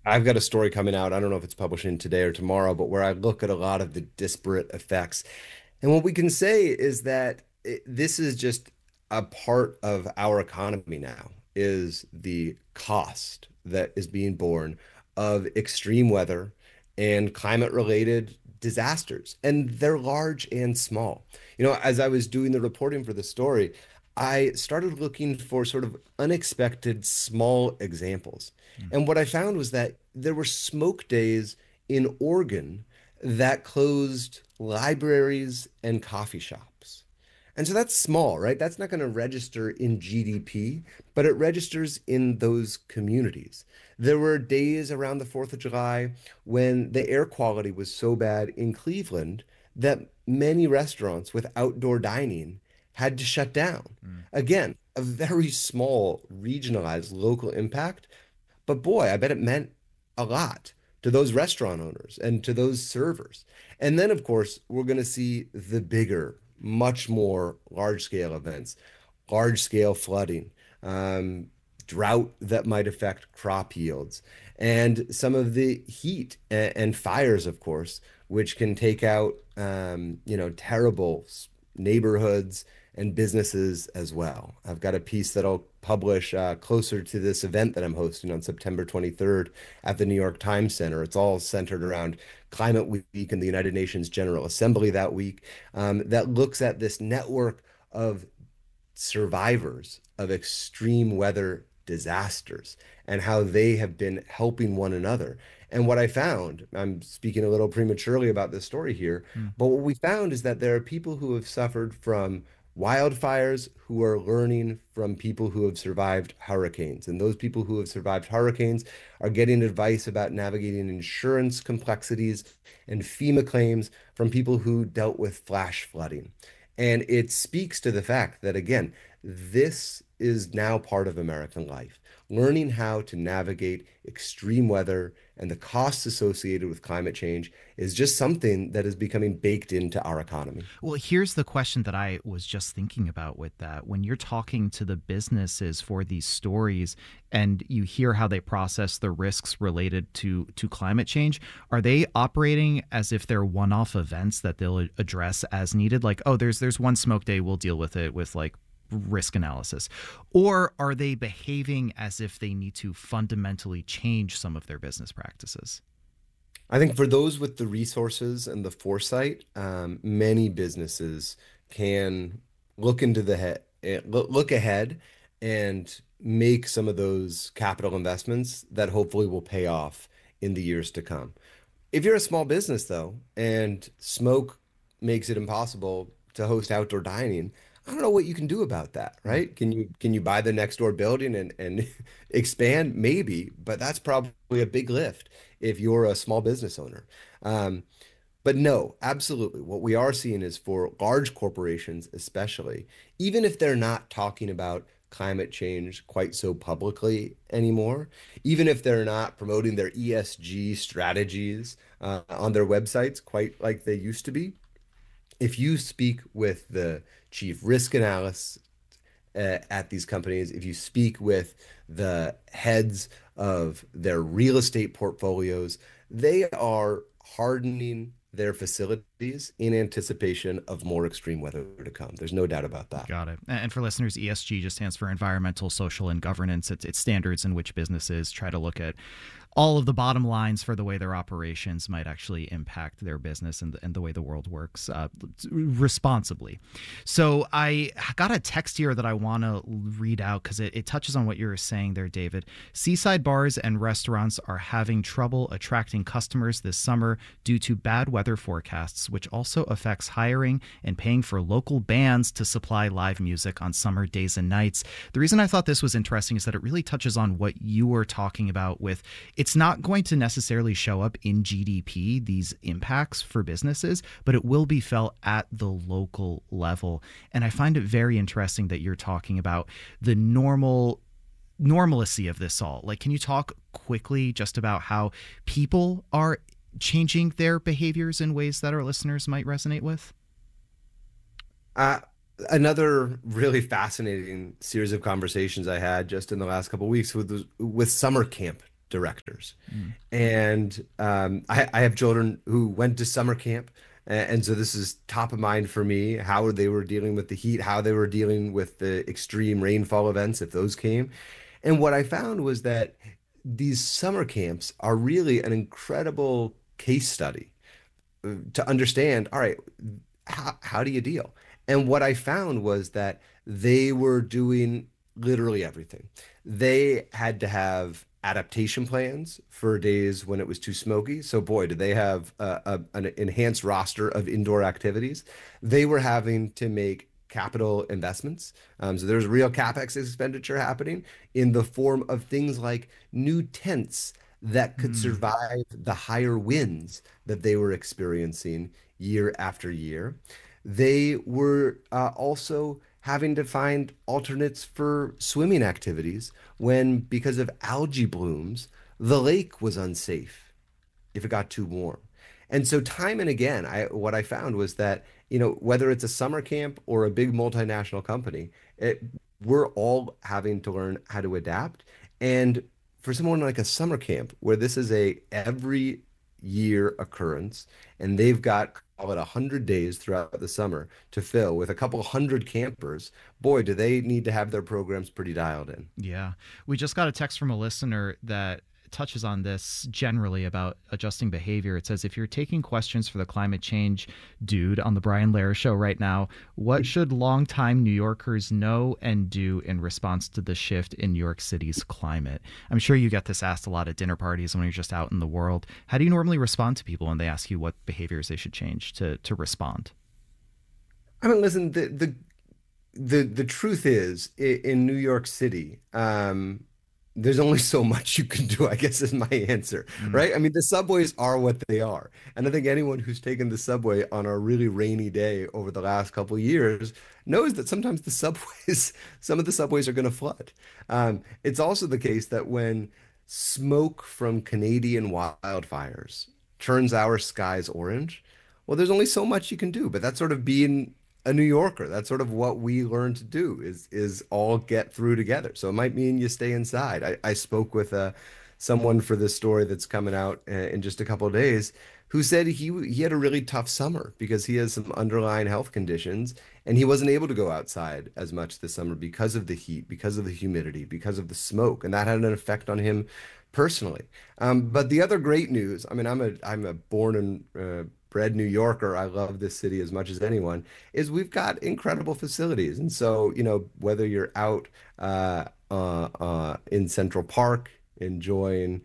I've got a story coming out. I don't know if it's publishing today or tomorrow, but where I look at a lot of the disparate effects. And what we can say is that this is just a part of our economy now, is the cost that is being borne of extreme weather and climate-related disasters. And they're large and small. As I was doing the reporting for the story, I started looking for sort of unexpected small examples. Mm. And what I found was that there were smoke days in Oregon that closed libraries and coffee shops. And so that's small, right? That's not going to register in GDP, but it registers in those communities. There were days around the 4th of July when the air quality was so bad in Cleveland that many restaurants with outdoor dining had to shut down. Mm. Again, a very small, regionalized, local impact, but boy, I bet it meant a lot to those restaurant owners and to those servers. And then, of course, we're going to see the bigger, much more large scale events, large scale flooding, um, drought that might affect crop yields, and some of the heat and fires, of course, which can take out, terrible neighborhoods and businesses as well. I've got a piece that I'll publish closer to this event that I'm hosting on September 23rd at the New York Times Center. It's all centered around Climate Week and the United Nations General Assembly that week, that looks at this network of survivors of extreme weather disasters and how they have been helping one another. And what I found, I'm speaking a little prematurely about this story here, Mm. but what we found is that there are people who have suffered from wildfires who are learning from people who have survived hurricanes. And those people who have survived hurricanes are getting advice about navigating insurance complexities and FEMA claims from people who dealt with flash flooding. And it speaks to the fact that, again, this is now part of American life. Learning how to navigate extreme weather and the costs associated with climate change is just something that is becoming baked into our economy. Well, here's the question that I was just thinking about with that. When you're talking to the businesses for these stories and you hear how they process the risks related to climate change, are they operating as if they're one-off events that they'll address as needed? Like, oh, there's one smoke day, we'll deal with it with like risk analysis. Or are they behaving as if they need to fundamentally change some of their business practices? I think for those with the resources and the foresight, many businesses can look into the head, look ahead and make some of those capital investments that hopefully will pay off in the years to come. If you're a small business though, and smoke makes it impossible to host outdoor dining, I don't know what you can do about that, Mm. right? Can you buy the next door building and expand? Maybe, but that's probably a big lift if you're a small business owner. Um, but no, absolutely. What we are seeing is for large corporations, especially, even if they're not talking about climate change quite so publicly anymore, even if they're not promoting their ESG strategies on their websites quite like they used to be, if you speak with the chief risk analyst at these companies, if you speak with the heads of their real estate portfolios, they are hardening their facilities in anticipation of more extreme weather to come. There's no doubt about that. Got it. And for listeners, ESG just stands for environmental, social, and governance. It's standards in which businesses try to look at all of the bottom lines for the way their operations might actually impact their business and the way the world works responsibly. So I got a text here that I want to read out because it touches on what you were saying there, David. Seaside bars and restaurants are having trouble attracting customers this summer due to bad weather forecasts, which also affects hiring and paying for local bands to supply live music on summer days and nights. The reason I thought this was interesting is that it really touches on what you were talking about with it's not going to necessarily show up in GDP, these impacts for businesses, but it will be felt at the local level. And I find it very interesting that you're talking about the normalcy of this all. Like, can you talk quickly just about how people are changing their behaviors in ways that our listeners might resonate with? Uh, Another really fascinating series of conversations I had just in the last couple of weeks with summer camp directors. Mm. And I have children who went to summer camp. And so this is top of mind for me, how they were dealing with the heat, how they were dealing with the extreme rainfall events, if those came. And what I found was that these summer camps are really an incredible case study to understand, all right, how do you deal? And what I found was that they were doing literally everything. They had to have adaptation plans for days when it was too smoky. So, boy, did they have an enhanced roster of indoor activities. They were having to make capital investments. So there's real CapEx expenditure happening in the form of things like new tents that could Mm. survive the higher winds that they were experiencing year after year. They were also having to find alternates for swimming activities when, because of algae blooms, the lake was unsafe if it got too warm. And so time and again, what I found was that, whether it's a summer camp or a big multinational company, we're all having to learn how to adapt. And for someone like a summer camp, where this is a every year occurrence, and they've got call it 100 days throughout the summer to fill with a couple hundred campers, boy, do they need to have their programs pretty dialed in. Yeah. We just got a text from a listener that touches on this generally about adjusting behavior. It says, if you're taking questions for the climate change dude on the Brian Lehrer show right now, what should longtime New Yorkers know and do in response to the shift in New York City's climate? I'm sure you get this asked a lot at dinner parties when you're just out in the world. How do you normally respond to people when they ask you what behaviors they should change to respond? I mean, listen, the truth is in New York City, there's only so much you can do, I guess is my answer, Mm. right? I mean, the subways are what they are. And I think anyone who's taken the subway on a really rainy day over the last couple of years knows that sometimes some of the subways are going to flood. It's also the case that when smoke from Canadian wildfires turns our skies orange, well, there's only so much you can do, but that's sort of being a New Yorker. That's sort of what we learn to do is all get through together. So it might mean you stay inside. I spoke with someone for this story that's coming out in just a couple of days who said he had a really tough summer because he has some underlying health conditions and he wasn't able to go outside as much this summer because of the heat, because of the humidity, because of the smoke, and that had an effect on him personally. But the other great news, I mean, I'm a born and bred New Yorker. I love this city as much as anyone, is we've got incredible facilities. And so, whether you're out in Central Park enjoying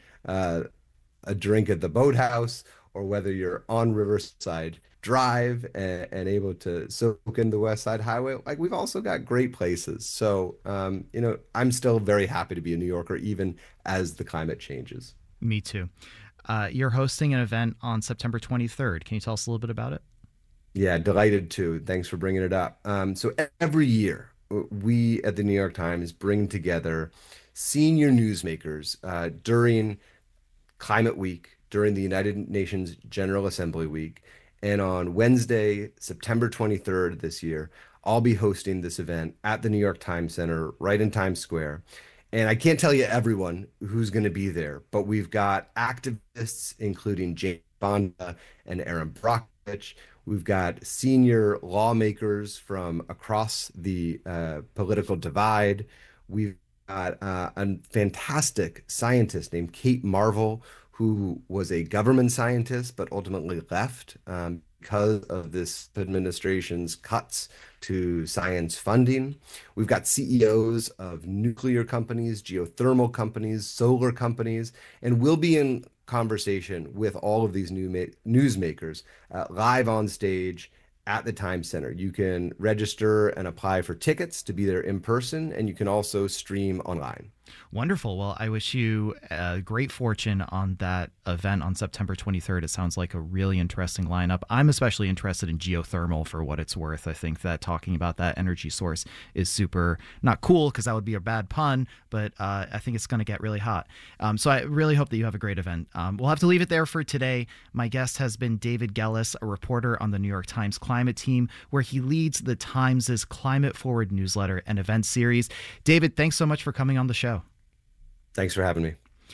a drink at the boathouse, or whether you're on Riverside Drive and able to soak in the West Side Highway, like we've also got great places. So, I'm still very happy to be a New Yorker, even as the climate changes. Me too. You're hosting an event on September 23rd. Can you tell us a little bit about it? Yeah, delighted to. Thanks for bringing it up. So every year, we at the New York Times bring together senior newsmakers during Climate Week, during the United Nations General Assembly Week. And on Wednesday, September 23rd this year, I'll be hosting this event at the New York Times Center, right in Times Square. And I can't tell you everyone who's going to be there, but we've got activists, including Jane Fonda and Aaron Brockovich. We've got senior lawmakers from across the political divide. We've got a fantastic scientist named Kate Marvel, who was a government scientist but ultimately left because of this administration's cuts to science funding. We've got CEOs of nuclear companies, geothermal companies, solar companies, and we'll be in conversation with all of these newsmakers live on stage at the Times Center. You can register and apply for tickets to be there in person, and you can also stream online. Wonderful. Well, I wish you great fortune on that event on September 23rd. It sounds like a really interesting lineup. I'm especially interested in geothermal for what it's worth. I think that talking about that energy source is super not cool because that would be a bad pun, but I think it's going to get really hot. So I really hope that you have a great event. We'll have to leave it there for today. My guest has been David Gellis, a reporter on the New York Times climate team, where he leads the Times' Climate Forward newsletter and event series. David, thanks so much for coming on the show. Thanks for having me.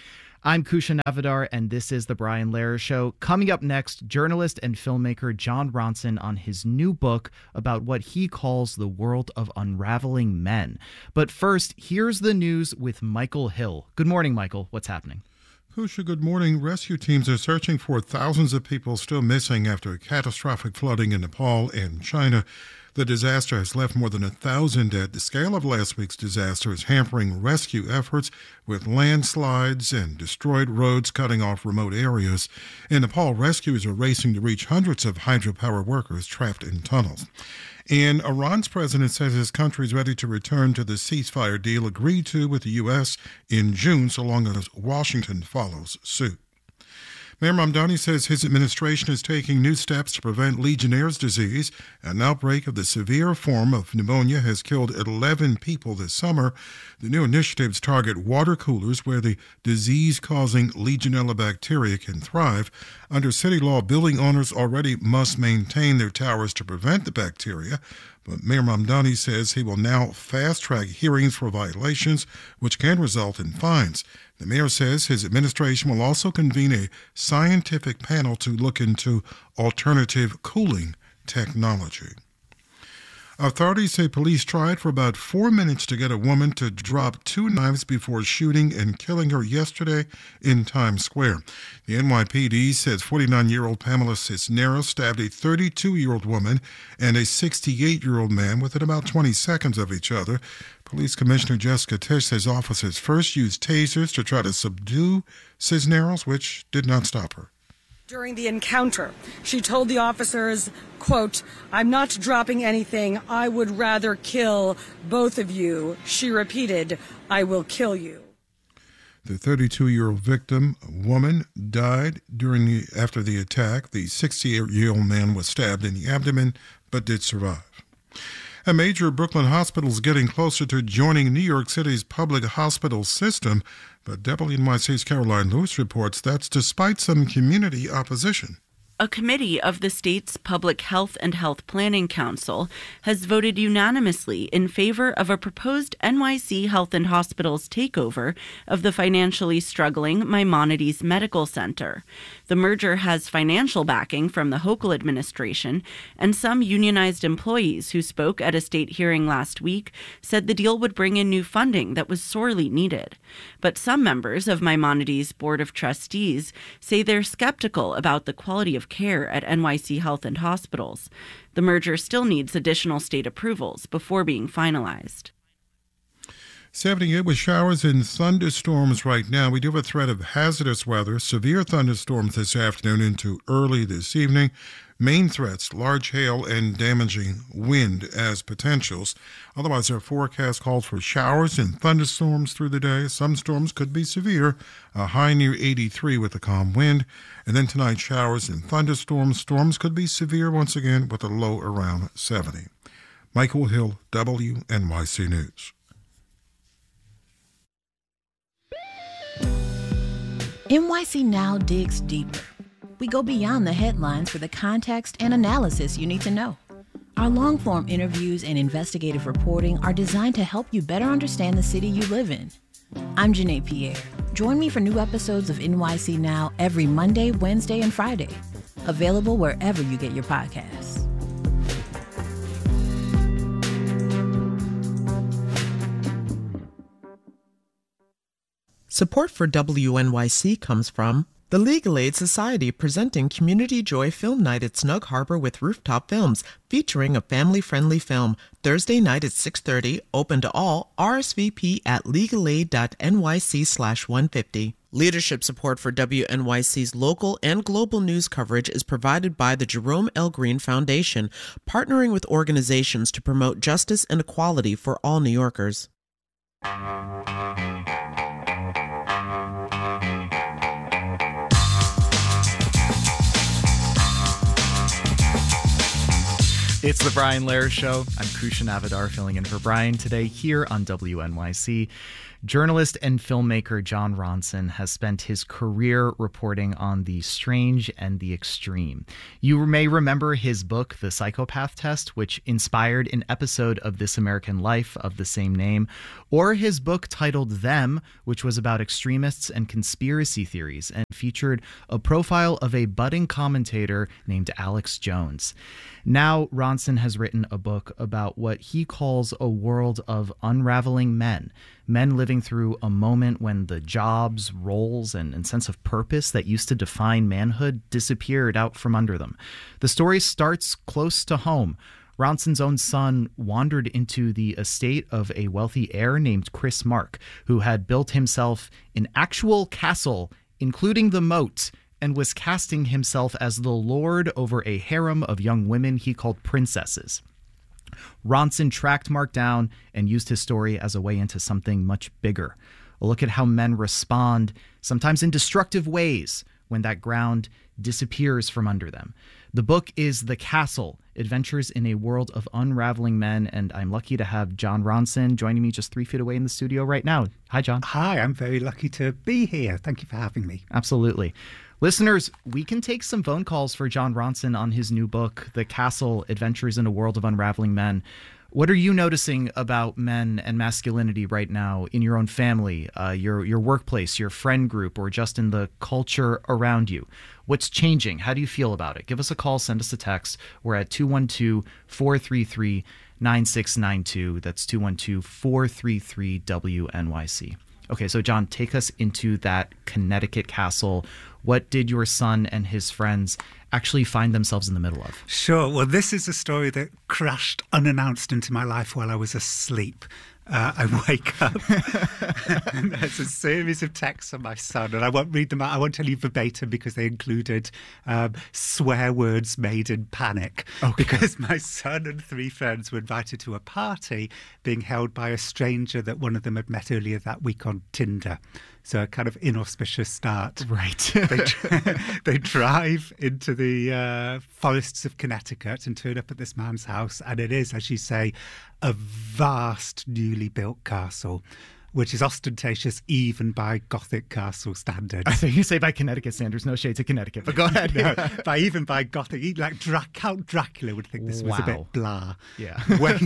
I'm Kusha Navadar, and this is The Brian Lehrer Show. Coming up next, journalist and filmmaker Jon Ronson on his new book about what he calls the world of unraveling men. But first, here's the news with Michael Hill. Good morning, Michael. What's happening? Kusha, good morning. Rescue teams are searching for thousands of people still missing after catastrophic flooding in Nepal and China. The disaster has left more than 1,000 dead. The scale of last week's disaster is hampering rescue efforts with landslides and destroyed roads cutting off remote areas. In Nepal, rescuers are racing to reach hundreds of hydropower workers trapped in tunnels. And Iran's president says his country is ready to return to the ceasefire deal agreed to with the U.S. in June, so long as Washington follows suit. Mayor Mamdani says his administration is taking new steps to prevent Legionnaire's disease. An outbreak of the severe form of pneumonia has killed 11 people this summer. The new initiatives target water coolers where the disease-causing Legionella bacteria can thrive. Under city law, building owners already must maintain their towers to prevent the bacteria. But Mayor Mamdani says he will now fast-track hearings for violations, which can result in fines. The mayor says his administration will also convene a scientific panel to look into alternative cooling technology. Authorities say police tried for about 4 minutes to get a woman to drop 2 knives before shooting and killing her yesterday in Times Square. The NYPD says 49-year-old Pamela Cisneros stabbed a 32-year-old woman and a 68-year-old man within about 20 seconds of each other. Police Commissioner Jessica Tisch says officers first used tasers to try to subdue Cisneros, which did not stop her. During the encounter, she told the officers, quote, "I'm not dropping anything. I would rather kill both of you." She repeated, "I will kill you." The 32-year-old victim, a woman, died after the attack. The 68-year-old man was stabbed in the abdomen but did survive. A major Brooklyn hospital is getting closer to joining New York City's public hospital system, but WNYC's Caroline Lewis reports that's despite some community opposition. A committee of the state's Public Health and Health Planning Council has voted unanimously in favor of a proposed NYC Health and Hospitals takeover of the financially struggling Maimonides Medical Center. The merger has financial backing from the Hochul administration, and some unionized employees who spoke at a state hearing last week said the deal would bring in new funding that was sorely needed. But some members of Maimonides' Board of Trustees say they're skeptical about the quality of care at NYC Health and Hospitals. The merger still needs additional state approvals before being finalized. 78 with showers and thunderstorms right now. We do have a threat of hazardous weather, severe thunderstorms this afternoon into early this evening. Main threats, large hail and damaging wind as potentials. Otherwise, our forecast calls for showers and thunderstorms through the day. Some storms could be severe, a high near 83 with a calm wind. And then tonight, showers and thunderstorms. Storms could be severe once again with a low around 70. Michael Hill, WNYC News. NYC Now digs deeper. We go beyond the headlines for the context and analysis you need to know. Our long-form interviews and investigative reporting are designed to help you better understand the city you live in. I'm Janae Pierre. Join me for new episodes of NYC Now every Monday, Wednesday, and Friday. Available wherever you get your podcasts. Support for WNYC comes from the Legal Aid Society, presenting Community Joy Film Night at Snug Harbor with Rooftop Films, featuring a family-friendly film. Thursday night at 6:30, open to all. RSVP at legalaid.nyc/150. Leadership support for WNYC's local and global news coverage is provided by the Jerome L. Green Foundation, partnering with organizations to promote justice and equality for all New Yorkers. It's the Brian Lehrer Show. I'm Kushan Avidar filling in for Brian today here on WNYC. Journalist and filmmaker Jon Ronson has spent his career reporting on the strange and the extreme. You may remember his book, The Psychopath Test, which inspired an episode of This American Life of the same name, or his book titled Them, which was about extremists and conspiracy theories and featured a profile of a budding commentator named Alex Jones. Now, Ronson has written a book about what he calls a world of unraveling men living through a moment when the jobs, roles, and sense of purpose that used to define manhood disappeared out from under them. The story starts close to home. Ronson's own son wandered into the estate of a wealthy heir named Chris Mark, who had built himself an actual castle, including the moat, and was casting himself as the lord over a harem of young women he called princesses. Ronson tracked Mark down and used his story as a way into something much bigger. A look at how men respond, sometimes in destructive ways, when that ground disappears from under them. The book is The Castle, Adventures in a World of Unraveling Men, and I'm lucky to have Jon Ronson joining me just 3 feet away in the studio right now. Hi, Jon. Hi, I'm very lucky to be here. Thank you for having me. Absolutely. Listeners, we can take some phone calls for Jon Ronson on his new book, The Castle, Adventures in a World of Unraveling Men. What are you noticing about men and masculinity right now in your own family, your workplace, your friend group, or just in the culture around you? What's changing? How do you feel about it? Give us a call, send us a text. We're at 212-433-9692. That's 212-433-WNYC. Okay, so Jon, take us into that Connecticut castle. What did your son and his friends actually find themselves in the middle of? Sure. Well, this is a story that crashed unannounced into my life while I was asleep. I wake up and there's a series of texts from my son, and I won't read them out. I won't tell you verbatim because they included swear words made in panic. Okay. Because my son and 3 friends were invited to a party being held by a stranger that one of them had met earlier that week on Tinder. So a kind of inauspicious start. Right. They drive into the forests of Connecticut and turn up at this man's house. And it is, as you say, a vast newly built castle, which is ostentatious even by Gothic castle standards. So you say by Connecticut standards, no shade to Connecticut, but go ahead. No, even by Gothic, like Count Dracula would think this was a bit blah. Yeah.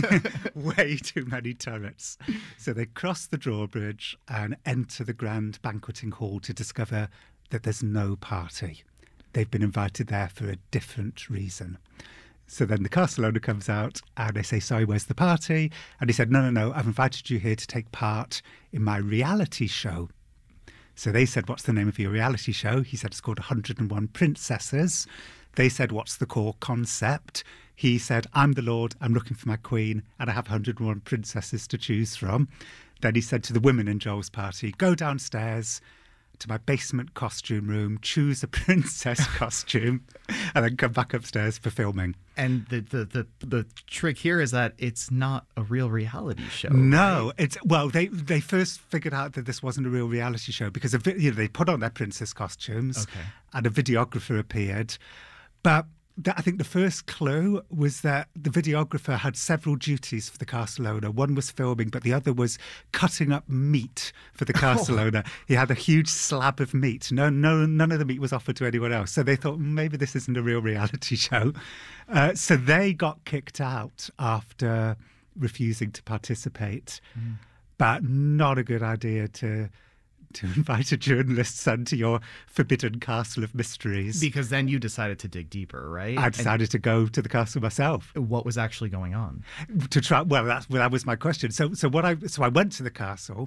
way too many turrets. So they cross the drawbridge and enter the grand banqueting hall to discover that there's no party. They've been invited there for a different reason. So then the castle owner comes out and they say, sorry, where's the party? And he said, no, I've invited you here to take part in my reality show. So they said, what's the name of your reality show? He said, it's called 101 Princesses. They said, what's the core concept? He said, I'm the Lord, I'm looking for my queen, and I have 101 princesses to choose from. Then he said to the women in Joel's party, go downstairs to my basement costume room, choose a princess costume, and then come back upstairs for filming. And the trick here is that it's not a real reality show. No, right? They first figured out that this wasn't a real reality show because they put on their princess costumes, okay, and a videographer appeared, but I think the first clue was that the videographer had several duties for the castle owner. One was filming, but the other was cutting up meat for the castle owner. He had a huge slab of meat. None of the meat was offered to anyone else. So they thought, maybe this isn't a real reality show. So they got kicked out after refusing to participate. But not a good idea to invite a journalist's son to your forbidden castle of mysteries. Because then you decided to dig deeper, right? I decided to go to the castle myself. What was actually going on? To try. Well, that was my question. So I went to the castle,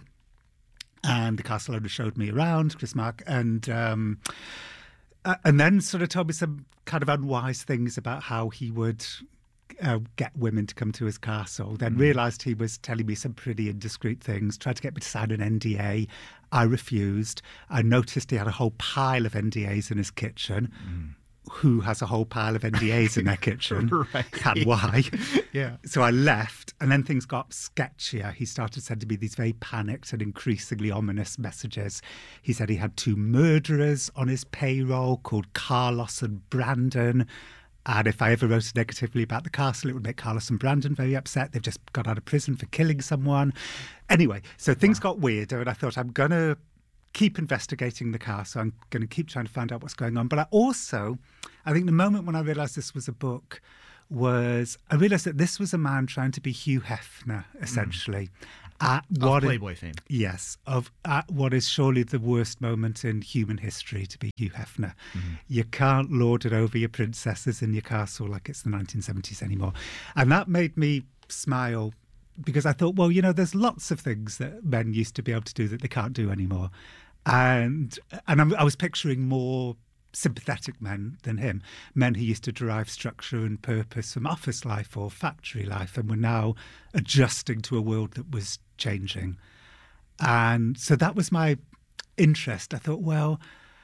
and the castle owner showed me around, Chris Mark, and then sort of told me some kind of unwise things about how he would get women to come to his castle, then realised he was telling me some pretty indiscreet things, tried to get me to sign an NDA. I refused. I noticed he had a whole pile of NDAs in his kitchen. Who has a whole pile of NDAs in their kitchen? Right. And why? Yeah. So I left, and then things got sketchier. He started sending me these very panicked and increasingly ominous messages. He said he had 2 murderers on his payroll called Carlos and Brandon. And if I ever wrote negatively about the castle, it would make Carlos and Brandon very upset. They've just got out of prison for killing someone. Anyway, so things got weirder, and I thought, I'm going to keep investigating the castle. I'm going to keep trying to find out what's going on. But I think the moment when I realised this was a book was I realised that this was a man trying to be Hugh Hefner, essentially. At what Playboy fame. Yes, at what is surely the worst moment in human history to be Hugh Hefner. You can't lord it over your princesses in your castle like it's the 1970s anymore. And that made me smile because I thought, well, there's lots of things that men used to be able to do that they can't do anymore. And I was picturing more sympathetic men than him, men who used to derive structure and purpose from office life or factory life and were now adjusting to a world that was changing. And so that was my interest. I thought, well,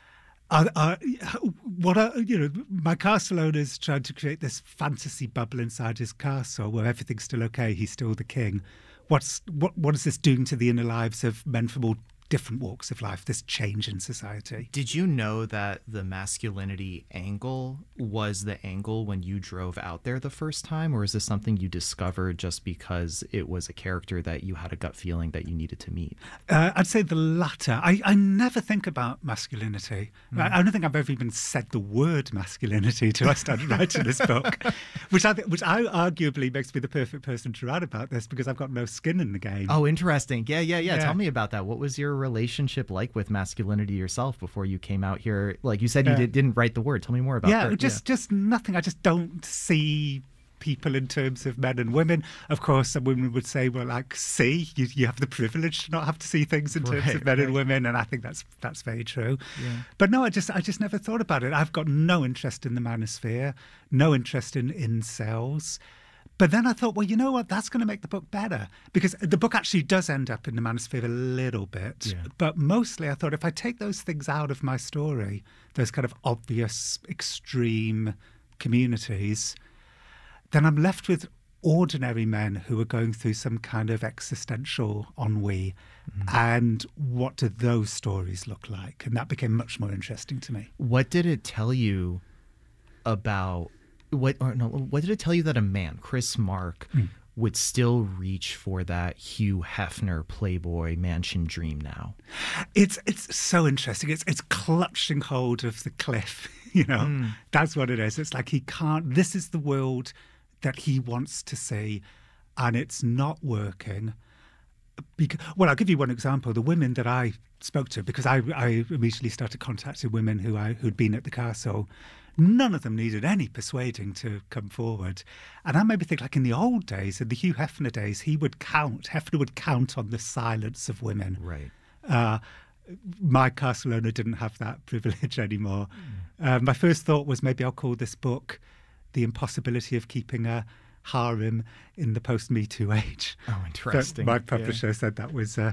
my castle owner's trying to create this fantasy bubble inside his castle where everything's still okay, he's still the king. What is this doing to the inner lives of men from all different walks of life, this change in society? Did you know that the masculinity angle was the angle when you drove out there the first time, or is this something you discovered just because it was a character that you had a gut feeling that you needed to meet? I'd say the latter. I never think about masculinity. I don't think I've ever even said the word masculinity until I started writing this book, which I arguably makes me the perfect person to write about this because I've got no skin in the game. Oh, interesting. Yeah. Tell me about that. What was your relationship like with masculinity yourself before you came out here? Like you said, you didn't write the word. Tell me more about that. Just nothing. I just don't see people in terms of men and women. Of course, some women would say, well, like, see, you have the privilege to not have to see things in terms of men and women, and I think that's very true. Yeah. But no, I just never thought about it. I've got no interest in the manosphere, no interest in incels. But then I thought, well, you know what? That's going to make the book better because the book actually does end up in the manosphere a little bit. Yeah. But mostly I thought if I take those things out of my story, those kind of obvious, extreme communities, then I'm left with ordinary men who are going through some kind of existential ennui. And what do those stories look like? And that became much more interesting to me. What did it tell you about... What did it tell you that a man, Chris Mark, would still reach for that Hugh Hefner Playboy mansion dream now? It's so interesting. It's clutching hold of the cliff, That's what it is. It's like he can't. This is the world that he wants to see, and it's not working. I'll give you one example. The women that I spoke to, because I immediately started contacting women who'd been at the castle. None of them needed any persuading to come forward. And I maybe think like in the old days, in the Hugh Hefner days, Hefner would count on the silence of women. Right. My castle owner didn't have that privilege anymore. My first thought was maybe I'll call this book The Impossibility of Keeping a Harem in the Post-Me Too Age. Oh, interesting. But my publisher said that was a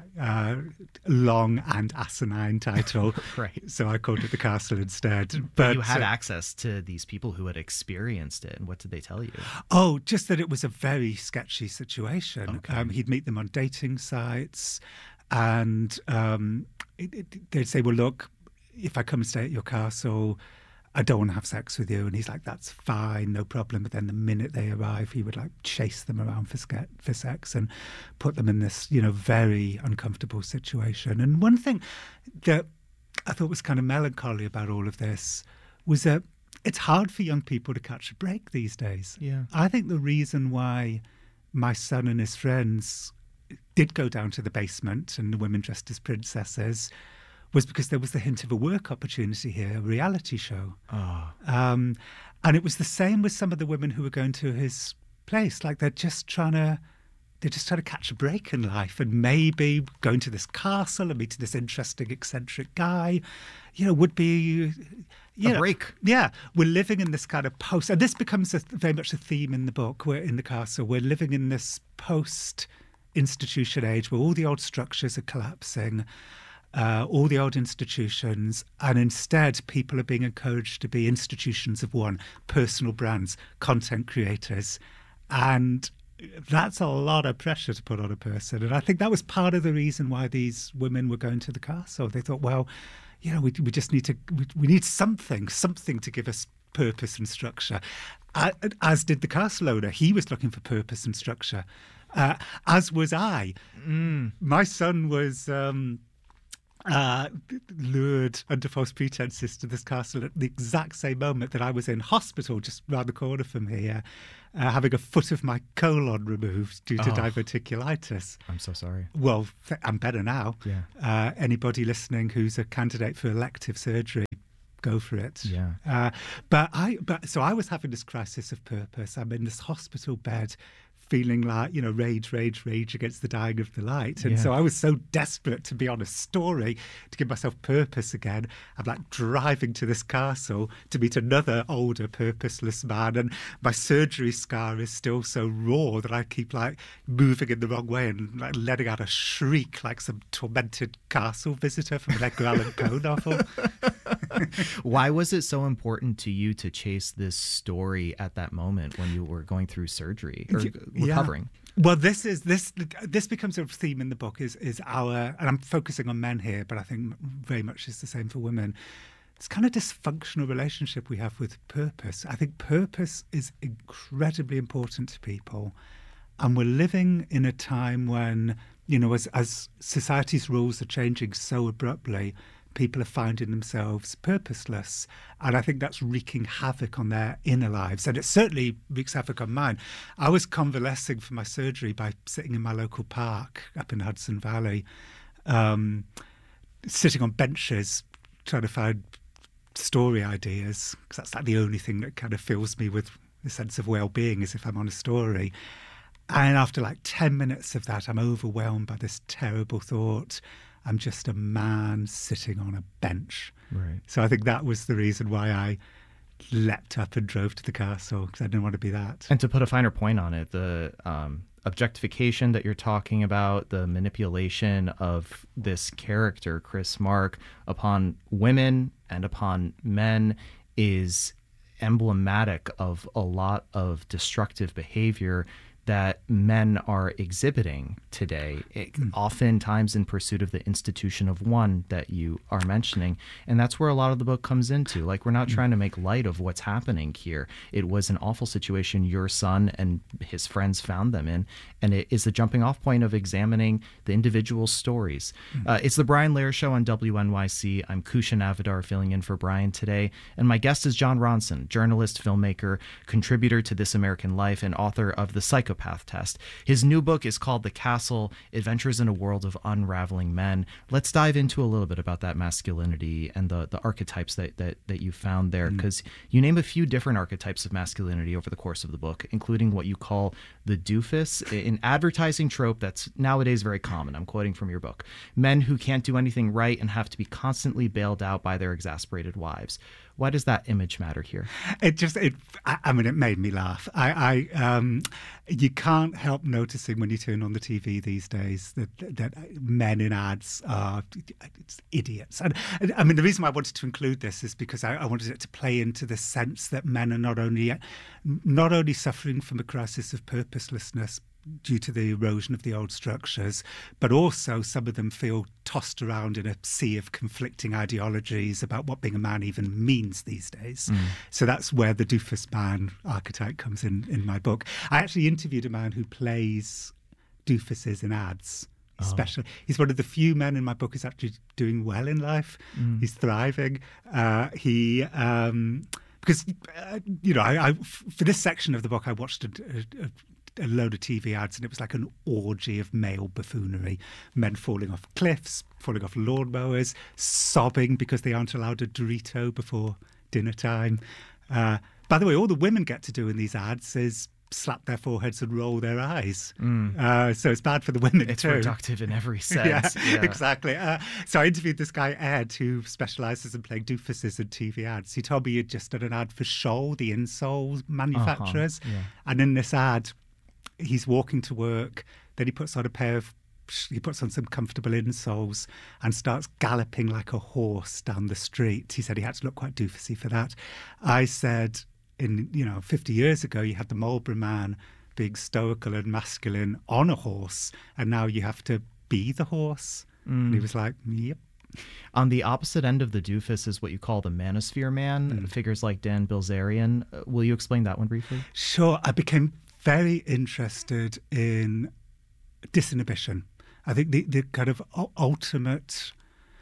long and asinine title. Right. So I called it The Castle instead. But you had access to these people who had experienced it, and what did they tell you? Oh, just that it was a very sketchy situation. Okay. He'd meet them on dating sites, and they'd say, well, look, if I come and stay at your castle, I don't want to have sex with you. And he's like, that's fine, no problem. But then the minute they arrive, he would like chase them around for sex and put them in this, very uncomfortable situation. And one thing that I thought was kind of melancholy about all of this was that it's hard for young people to catch a break these days. Yeah. I think the reason why my son and his friends did go down to the basement and the women dressed as princesses was because there was the hint of a work opportunity here, a reality show. Oh. And it was the same with some of the women who were going to his place. Like they're just trying to catch a break in life, and maybe going to this castle and meeting this interesting, eccentric guy, would be a break. Yeah, we're living in this kind of post, and this becomes very much a theme in the book. We're in the castle. We're living in this post-institution age where all the old structures are collapsing. All the old institutions, and instead people are being encouraged to be institutions of one, personal brands, content creators. And that's a lot of pressure to put on a person. And I think that was part of the reason why these women were going to the castle. They thought, well, we just need we need something to give us purpose and structure, as did the castle owner. He was looking for purpose and structure, as was I. My son was lured under false pretenses to this castle at the exact same moment that I was in hospital just round the corner from here, having a foot of my colon removed due to diverticulitis. I'm so sorry. Well, I'm better now. Yeah. Anybody listening who's a candidate for elective surgery, go for it. Yeah. So I was having this crisis of purpose. I'm in this hospital bed, feeling like, rage against the dying of the light. And so I was so desperate to be on a story, to give myself purpose again. I'm like driving to this castle to meet another older, purposeless man. And my surgery scar is still so raw that I keep like moving in the wrong way and like letting out a shriek like some tormented castle visitor from an Edgar Allan Poe novel. Why was it so important to you to chase this story at that moment when you were going through surgery or recovering? Well, this becomes a theme in the book. Is our, and I'm focusing on men here, but I think very much it's the same for women. It's kind of dysfunctional relationship we have with purpose. I think purpose is incredibly important to people, and we're living in a time when, as society's rules are changing so abruptly, people are finding themselves purposeless. And I think that's wreaking havoc on their inner lives. And it certainly wreaks havoc on mine. I was convalescing from my surgery by sitting in my local park up in Hudson Valley, sitting on benches, trying to find story ideas, because that's like the only thing that kind of fills me with a sense of well-being, is if I'm on a story. And after like 10 minutes of that, I'm overwhelmed by this terrible thought: I'm just a man sitting on a bench. Right. So I think that was the reason why I leapt up and drove to the castle, because I didn't want to be that. And to put a finer point on it, the objectification that you're talking about, the manipulation of this character, Chris Mark, upon women and upon men is emblematic of a lot of destructive behavior that men are exhibiting today, oftentimes in pursuit of the institution of one that you are mentioning. And that's where a lot of the book comes into. Like, we're not trying to make light of what's happening here. It was an awful situation your son and his friends found them in, and it is the jumping off point of examining the individual stories. It's the Brian Lehrer Show on WNYC. I'm Kushan Avidar filling in for Brian today, and my guest is Jon Ronson, journalist, filmmaker, contributor to This American Life, and author of The Psychopath Test. His new book is called The Castle: Adventures in a World of Unraveling Men. Let's dive into a little bit about that masculinity and the archetypes that you found there, because you name a few different archetypes of masculinity over the course of the book, including what you call the doofus, an advertising trope that's nowadays very common. I'm quoting from your book. Men who can't do anything right and have to be constantly bailed out by their exasperated wives. Why does that image matter here? It made me laugh. You can't help noticing when you turn on the TV these days that men in ads are idiots. And I mean, the reason why I wanted to include this is because I wanted it to play into the sense that men are not only suffering from a crisis of purposelessness due to the erosion of the old structures, but also some of them feel tossed around in a sea of conflicting ideologies about what being a man even means these days. So that's where the doofus man archetype comes in my book. I actually interviewed a man who plays doofuses in ads. Especially, he's one of the few men in my book who's actually doing well in life. He's thriving. Because for this section of the book, I watched a load of TV ads, and it was like an orgy of male buffoonery. Men falling off cliffs, falling off lawnmowers, sobbing because they aren't allowed a Dorito before dinner time. By the way, all the women get to do in these ads is slap their foreheads and roll their eyes. So it's bad for the women it's too. It's reductive in every sense. Yeah. Exactly. So I interviewed this guy, Ed, who specialises in playing doofuses in TV ads. He told me he'd just done an ad for Scholl, the insole manufacturers. And in this ad, he's walking to work, then he puts on some comfortable insoles and starts galloping like a horse down the street. He said he had to look quite doofusy for that. I said, 50 years ago, you had the Marlborough Man being stoical and masculine on a horse, and now you have to be the horse. And he was like, yep. On the opposite end of the doofus is what you call the manosphere man, figures like Dan Bilzerian. Will you explain that one briefly? Sure. I became very interested in disinhibition. I think the kind of ultimate...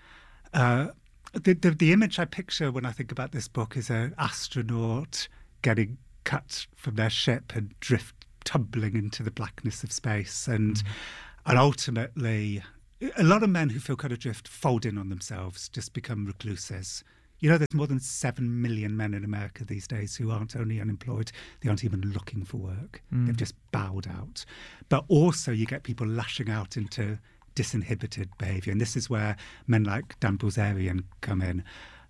The image I picture when I think about this book is an astronaut getting cut from their ship and tumbling into the blackness of space. And ultimately, a lot of men who feel kind of drift fold in on themselves, just become recluses. You know, there's more than 7 million men in America these days who aren't only unemployed, they aren't even looking for work. They've just bowed out. But also you get people lashing out into disinhibited behaviour. And this is where men like Dan Bilzerian come in,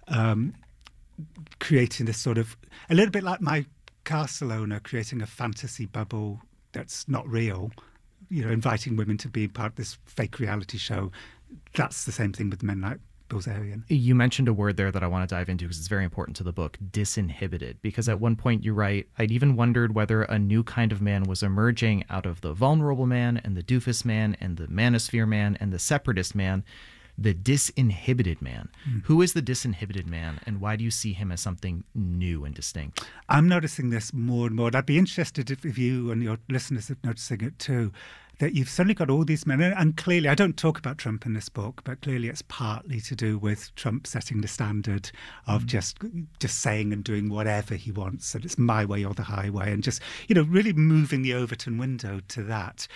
creating this sort of, a little bit like my castle owner, creating a fantasy bubble that's not real, you know, inviting women to be part of this fake reality show. That's the same thing with men like Bilzerian. You mentioned a word there that I want to dive into because it's very important to the book, disinhibited. Because at one point you write, I'd even wondered whether a new kind of man was emerging out of the vulnerable man and the doofus man and the manosphere man and the separatist man, the disinhibited man. Who is the disinhibited man, and why do you see him as something new and distinct? I'm noticing this more and more. And I'd be interested if you and your listeners are noticing it too, that you've suddenly got all these men, and clearly, I don't talk about Trump in this book, but clearly it's partly to do with Trump setting the standard of just saying and doing whatever he wants, and it's my way or the highway, and just, you know, really moving the Overton window to that.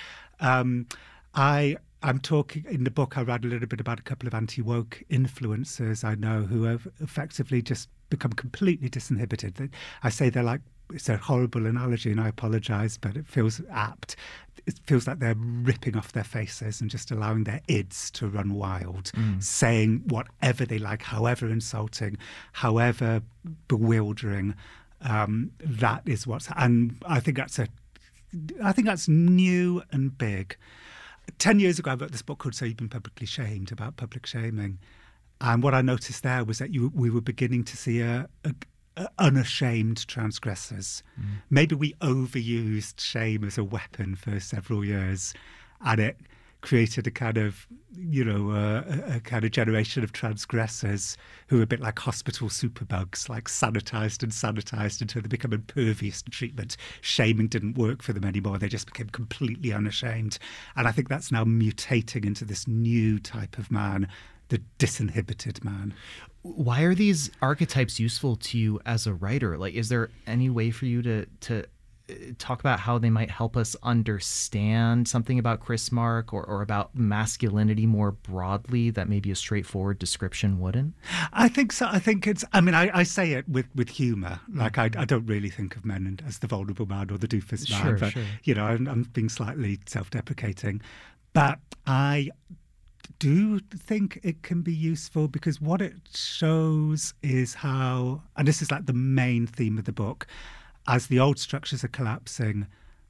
I'm talking in the book, I write a little bit about a couple of anti-woke influencers I know who have effectively just become completely disinhibited. I say they're like, it's a horrible analogy and I apologise, but it feels apt. It feels like they're ripping off their faces and just allowing their ids to run wild, saying whatever they like, however insulting, however bewildering. That is and I think that's new and big. 10 years ago, I wrote this book called So You've Been Publicly Shamed, about public shaming. And what I noticed there was that we were beginning to see unashamed transgressors. Maybe we overused shame as a weapon for several years, and it created a kind of, you know, a kind of generation of transgressors who are a bit like hospital superbugs, like sanitized until they become impervious to treatment. Shaming didn't work for them anymore. They just became completely unashamed. And I think that's now mutating into this new type of man, the disinhibited man. Why are these archetypes useful to you as a writer? Like, is there any way for you to talk about how they might help us understand something about Chris Mark or about masculinity more broadly that maybe a straightforward description wouldn't? I think so. I think it's, I mean, I say it with humour. Like, I don't really think of men as the vulnerable man or the doofus man. But, you know, I'm being slightly self-deprecating. But I do think it can be useful because what it shows is how, and this is like the main theme of the book, as the old structures are collapsing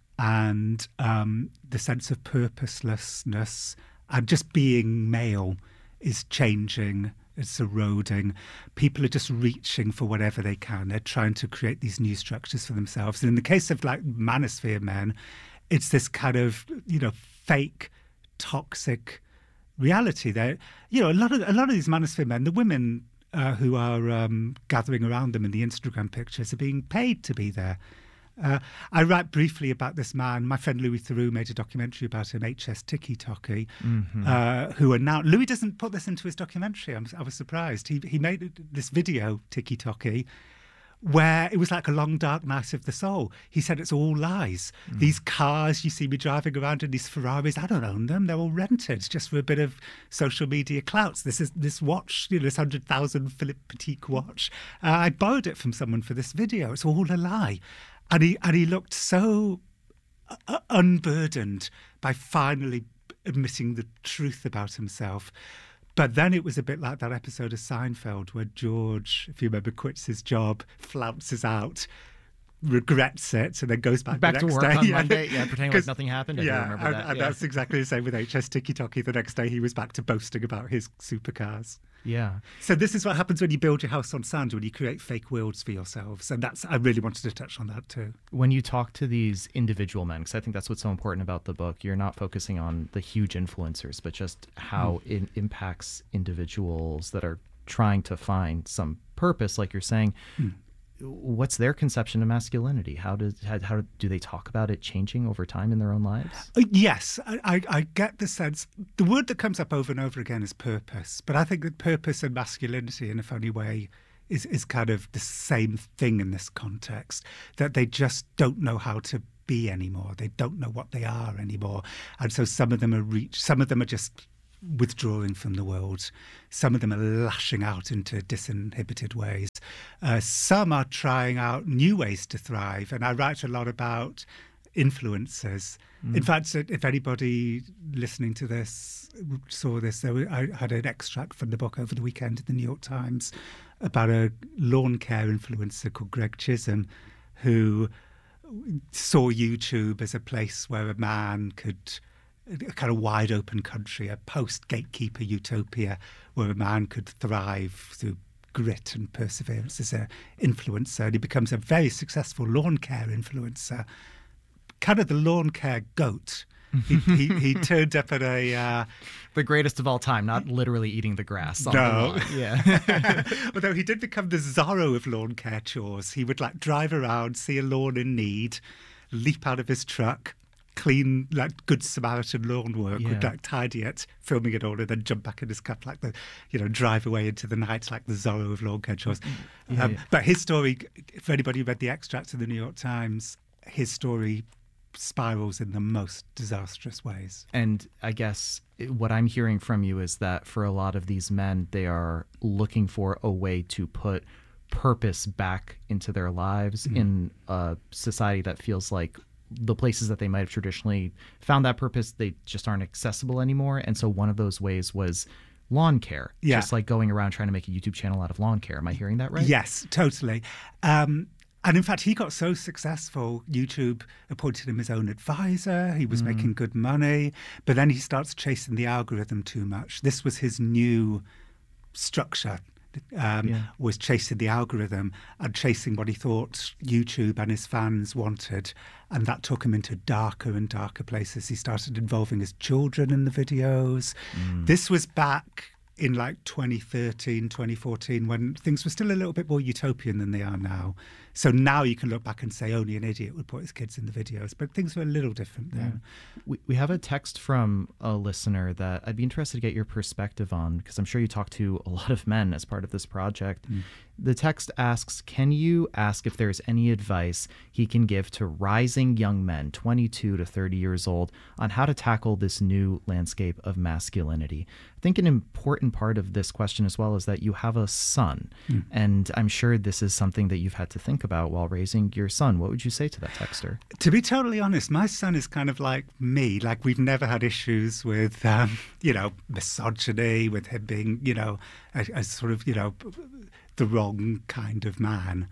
and the sense of purposelessness and just being male is changing, it's eroding. People are just reaching for whatever they can. They're trying to create these new structures for themselves. And in the case of like manosphere men, it's this kind of, you know, fake, toxic reality. That, you know, a lot of these manosphere men, the women who are gathering around them in the Instagram pictures, are being paid to be there. I write briefly about this man. My friend Louis Theroux made a documentary about him, HS Tiki Toki, who are now... Louis doesn't put this into his documentary. I was surprised. He made this video, Tiki Toki, where it was like a long, dark night of the soul. He said it's all lies. These cars you see me driving around in, these Ferraris, I don't own them. They're all rented just for a bit of social media clouts. This watch, you know, this 100,000 Philippe Petite watch. I borrowed it from someone for this video. It's all a lie. And he looked so unburdened by finally admitting the truth about himself. But then it was a bit like that episode of Seinfeld where George, if you remember, quits his job, flounces out, regrets it, and then goes back the to next work day. on Monday, pretending like nothing happened. I do remember that. And that's exactly the same with HS Tiki Toki. The next day he was back to boasting about his supercars. Yeah. So this is what happens when you build your house on sand, when you create fake worlds for yourselves. And I really wanted to touch on that too. When you talk to these individual men, because I think that's what's so important about the book, you're not focusing on the huge influencers, but just how it impacts individuals that are trying to find some purpose, like you're saying. What's their conception of masculinity? How do they talk about it changing over time in their own lives? Yes, I get the sense. The word that comes up over and over again is purpose. But I think that purpose and masculinity, in a funny way, is kind of the same thing in this context, that they just don't know how to be anymore. They don't know what they are anymore. And so some of them are just withdrawing from the world. Some of them are lashing out into disinhibited ways. Some are trying out new ways to thrive. And I write a lot about influencers. In fact, if anybody listening to this saw this, I had an extract from the book over the weekend in the New York Times about a lawn care influencer called Greg Chisholm, who saw YouTube as a place where a man could, a kind of wide open country, a post-gatekeeper utopia where a man could thrive through grit and perseverance as an influencer. And he becomes a very successful lawn care influencer, kind of the lawn care goat. He turned up at the greatest of all time, not literally eating the grass on no. the lawn. Yeah. Although he did become the Zorro of lawn care chores. He would drive around, see a lawn in need, leap out of his truck, clean, good Samaritan lawn work, would tidy it, filming it all, and then jump back in his car, drive away into the night like the Zorro of lawn care chores. But his story, for anybody who read the extracts in the New York Times, his story spirals in the most disastrous ways. And I guess what I'm hearing from you is that for a lot of these men, they are looking for a way to put purpose back into their lives in a society that feels like the places that they might have traditionally found that purpose, they just aren't accessible anymore. And so one of those ways was lawn care, just like going around trying to make a YouTube channel out of lawn care. Am I hearing that right? Yes, totally. And in fact, he got so successful, YouTube appointed him his own advisor. He was making good money. But then he starts chasing the algorithm too much. This was his new structure, was chasing the algorithm and chasing what he thought YouTube and his fans wanted. And that took him into darker and darker places. He started involving his children in the videos. This was back in 2013, 2014, when things were still a little bit more utopian than they are now. So now you can look back and say only an idiot would put his kids in the videos, but things were a little different then. We have a text from a listener that I'd be interested to get your perspective on, because I'm sure you talk to a lot of men as part of this project. The text asks, can you ask if there's any advice he can give to rising young men, 22 to 30 years old, on how to tackle this new landscape of masculinity? I think an important part of this question as well is that you have a son, and I'm sure this is something that you've had to think about while raising your son. What would you say to that texter? To be totally honest, my son is kind of like me. We've never had issues with, misogyny, with him being, a sort of, the wrong kind of man.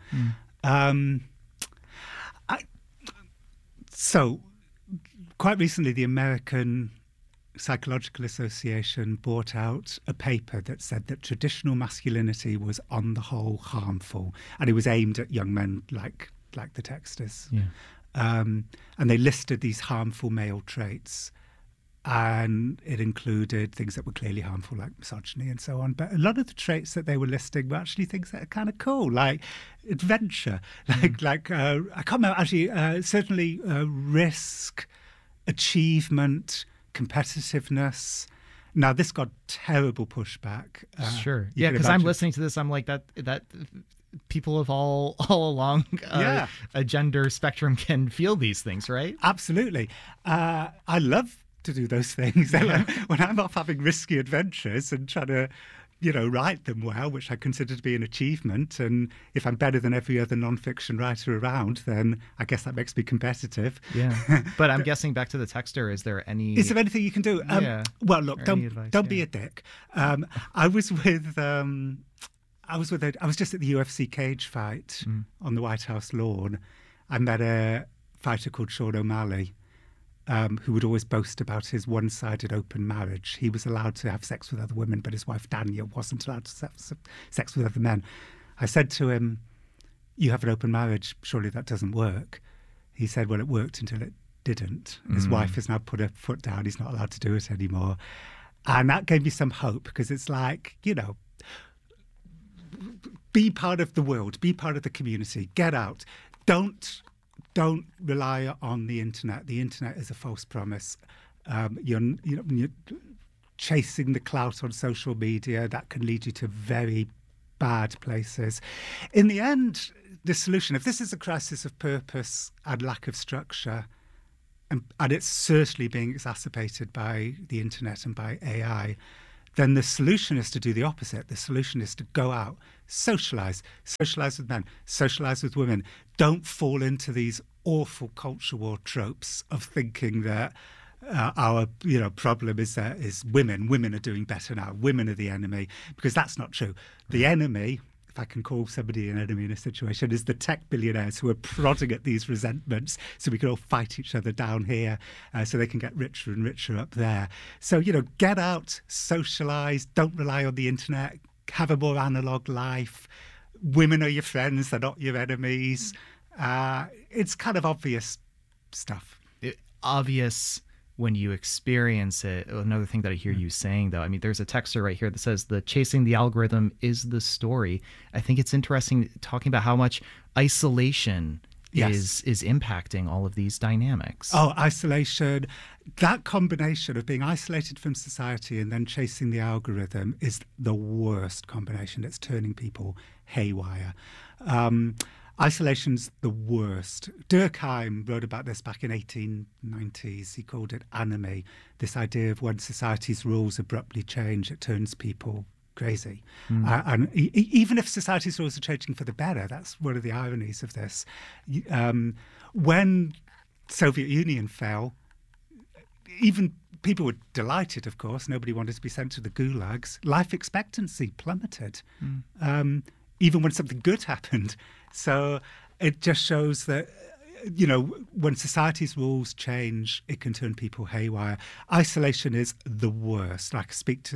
So quite recently, the American Psychological Association brought out a paper that said that traditional masculinity was on the whole harmful, and it was aimed at young men like the texters. And they listed these harmful male traits, and it included things that were clearly harmful, like misogyny and so on. But a lot of the traits that they were listing were actually things that are kind of cool, like adventure, I can't remember, actually, certainly risk, achievement, competitiveness. Now, this got terrible pushback. Sure. Yeah, because I'm listening to this, I'm like, that people of all along a gender spectrum can feel these things, right? Absolutely. I love to do those things. When I'm off having risky adventures and trying to, write them well, which I consider to be an achievement, and if I'm better than every other non-fiction writer around, then I guess that makes me competitive. Yeah. But I'm guessing, back to the texter, is there anything you can do? Well, look, don't be a dick. I was just at the UFC cage fight on the White House lawn. I met a fighter called Sean O'Malley, who would always boast about his one-sided open marriage. He was allowed to have sex with other women, but his wife Dania wasn't allowed to have sex with other men. I said to him, "You have an open marriage, surely that doesn't work." He said, "Well, it worked until it didn't. His wife has now put her foot down. He's not allowed to do it anymore." And that gave me some hope, because it's like, be part of the world, be part of the community, get out. Don't rely on the internet. The internet is a false promise. You're chasing the clout on social media. That can lead you to very bad places. In the end, the solution, if this is a crisis of purpose and lack of structure, and it's certainly being exacerbated by the internet and by AI, then the solution is to do the opposite. The solution is to go out, socialise with men, socialise with women. Don't fall into these awful culture war tropes of thinking that our problem is women. Women are doing better now. Women are the enemy, because that's not true. The enemy, if I can call somebody an enemy in a situation, is the tech billionaires who are prodding at these resentments so we can all fight each other down here, so they can get richer and richer up there. So, get out, socialise, don't rely on the internet, have a more analogue life. Women are your friends, they're not your enemies. It's kind of obvious stuff. Obvious when you experience it. Another thing that I hear you saying, though, I mean, there's a texter right here that says the chasing the algorithm is the story. I think it's interesting talking about how much isolation is impacting all of these dynamics. Oh, isolation. That combination of being isolated from society and then chasing the algorithm is the worst combination. It's turning people haywire. Isolation's the worst. Durkheim wrote about this back in 1890s. He called it anomie, this idea of when society's rules abruptly change, it turns people crazy. And even if society's rules are changing for the better, that's one of the ironies of this. When Soviet Union fell, even people were delighted, of course. Nobody wanted to be sent to the gulags. Life expectancy plummeted, even when something good happened. So it just shows that, when society's rules change, it can turn people haywire. Isolation is the worst. I speak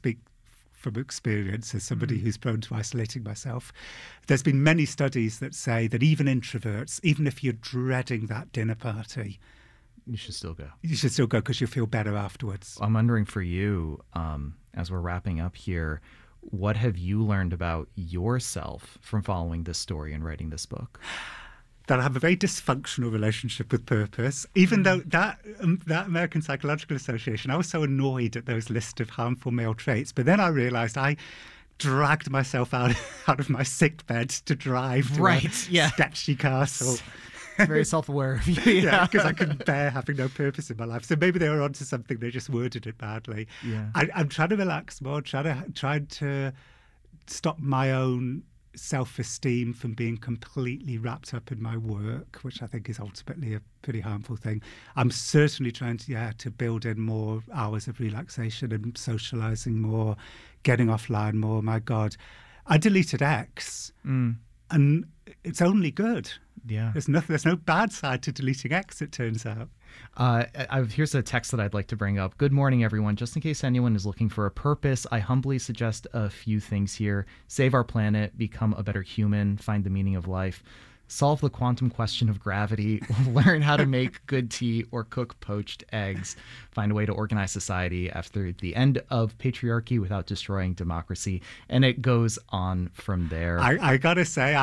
from experience as somebody who's prone to isolating myself. There's been many studies that say that even introverts, even if you're dreading that dinner party, you should still go. You should still go because you'll feel better afterwards. I'm wondering for you, as we're wrapping up here, what have you learned about yourself from following this story and writing this book? That I have a very dysfunctional relationship with purpose. Even though that American Psychological Association, I was so annoyed at those list of harmful male traits. But then I realised I dragged myself out of my sick bed to drive to a sketchy castle. Very self-aware of you. Yeah, because I couldn't bear having no purpose in my life. So maybe they were onto something. They just worded it badly. Yeah. I'm trying to relax more, trying to stop my own self-esteem from being completely wrapped up in my work, which I think is ultimately a pretty harmful thing. I'm certainly trying to build in more hours of relaxation and socialising more, getting offline more. My God, I deleted X, and it's only good. Yeah, there's no bad side to deleting X, it turns out. Here's a text that I'd like to bring up. Good morning, everyone. Just in case anyone is looking for a purpose, I humbly suggest a few things here. Save our planet, become a better human, find the meaning of life, solve the quantum question of gravity, learn how to make good tea or cook poached eggs, find a way to organize society after the end of patriarchy without destroying democracy. And it goes on from there. I gotta say,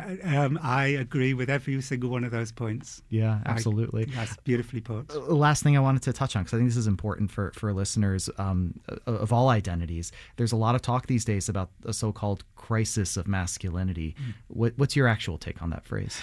I agree with every single one of those points. Yeah, absolutely. That's beautifully put. Last thing I wanted to touch on, because I think this is important for listeners of all identities. There's a lot of talk these days about a so-called crisis of masculinity. What's your actual take on that phrase?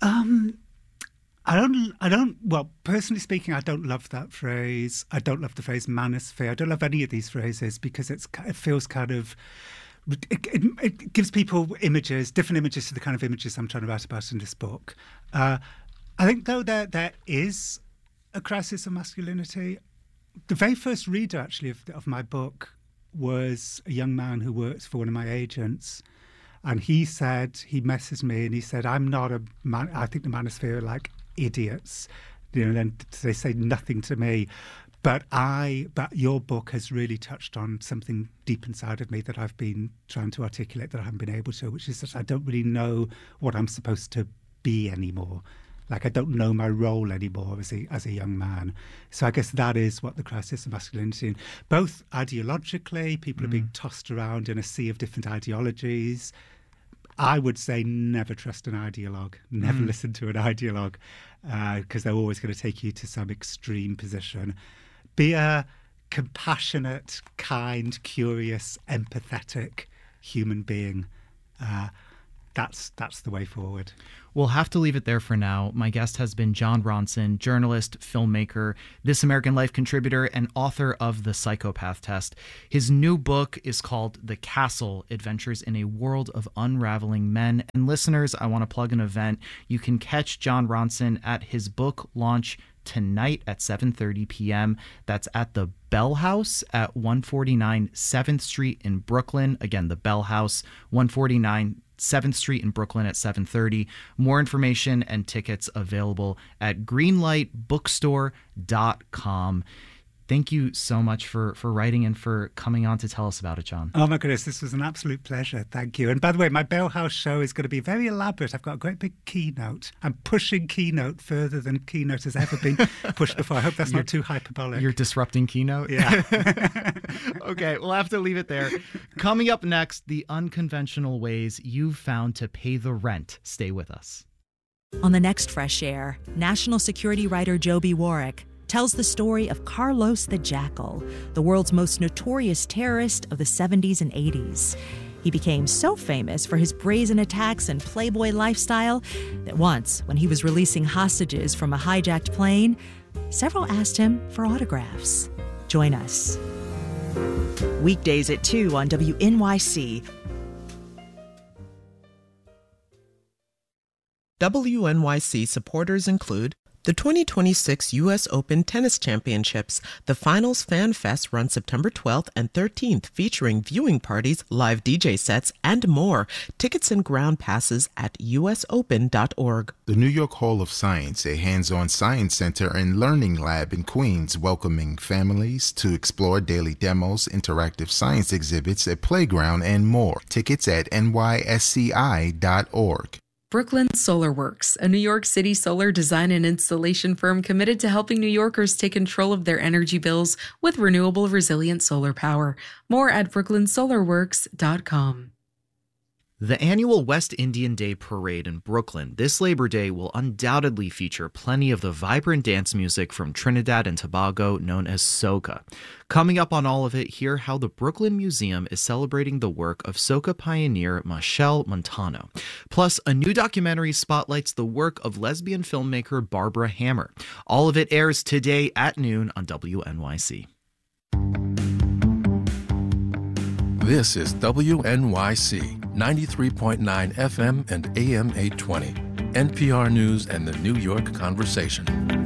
Well, personally speaking, I don't love that phrase. I don't love the phrase manosphere. I don't love any of these phrases because it feels kind of, it gives people images, different images to the kind of images I'm trying to write about in this book. I think, though, there is a crisis of masculinity. The very first reader, actually, of my book was a young man who works for one of my agents. And he messaged me and he said, I'm not a man. I think the manosphere are like idiots. then they say nothing to me. But your book has really touched on something deep inside of me that I've been trying to articulate that I haven't been able to, which is that I don't really know what I'm supposed to be anymore. Like, I don't know my role anymore as a young man. So I guess that is what the crisis of masculinity, and both ideologically, people are being tossed around in a sea of different ideologies. I would say never trust an ideologue, never listen to an ideologue, because they're always going to take you to some extreme position. Be a compassionate, kind, curious, empathetic human being. That's the way forward. We'll have to leave it there for now. My guest has been Jon Ronson, journalist, filmmaker, This American Life contributor, and author of The Psychopath Test. His new book is called The Castle: Adventures in a World of Unraveling Men. And listeners, I want to plug an event. You can catch Jon Ronson at his book launch tonight at 7:30 p.m. That's at the Bell House at 149 7th Street in Brooklyn. Again, the Bell House, 149 7th Street in Brooklyn at 7:30. More information and tickets available at greenlightbookstore.com. Thank you so much for writing and for coming on to tell us about it, Jon. Oh my goodness, this was an absolute pleasure. Thank you. And by the way, my Bell House show is going to be very elaborate. I've got a great big keynote. I'm pushing keynote further than keynote has ever been pushed before. I hope that's not too hyperbolic. You're disrupting keynote? Yeah. Okay, we'll have to leave it there. Coming up next, the unconventional ways you've found to pay the rent. Stay with us. On the next Fresh Air, national security writer Joby Warwick tells the story of Carlos the Jackal, the world's most notorious terrorist of the 70s and 80s. He became so famous for his brazen attacks and playboy lifestyle that once, when he was releasing hostages from a hijacked plane, several asked him for autographs. Join us. Weekdays at 2 on WNYC. WNYC supporters include the 2026 U.S. Open Tennis Championships. The Finals Fan Fest runs September 12th and 13th, featuring viewing parties, live DJ sets, and more. Tickets and ground passes at usopen.org. The New York Hall of Science, a hands-on science center and learning lab in Queens, welcoming families to explore daily demos, interactive science exhibits, a playground, and more. Tickets at nysci.org. Brooklyn Solar Works, a New York City solar design and installation firm committed to helping New Yorkers take control of their energy bills with renewable, resilient solar power. More at brooklynsolarworks.com. The annual West Indian Day Parade in Brooklyn this Labor Day will undoubtedly feature plenty of the vibrant dance music from Trinidad and Tobago known as soca. Coming up on all of it, hear how the Brooklyn Museum is celebrating the work of soca pioneer Machel Montano. Plus, a new documentary spotlights the work of lesbian filmmaker Barbara Hammer. All of it airs today at noon on WNYC. This is WNYC 93.9 FM and AM 820, NPR News and the New York Conversation.